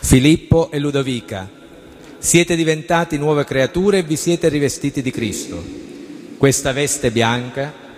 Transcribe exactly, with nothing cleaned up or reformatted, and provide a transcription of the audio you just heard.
Filippo e Ludovica, siete diventati nuove creature e vi siete rivestiti di Cristo. Questa veste bianca